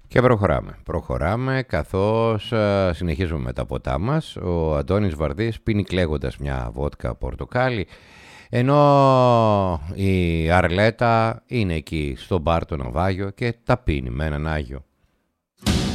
Και προχωράμε καθώς συνεχίζουμε με τα ποτά μας. Ο Αντώνης Βαρδής πίνει κλαίγοντας μια βότκα πορτοκάλι, ενώ η Αρλέτα είναι εκεί στο μπαρ το Ναυάγιο και τα πίνει με έναν Άγιο.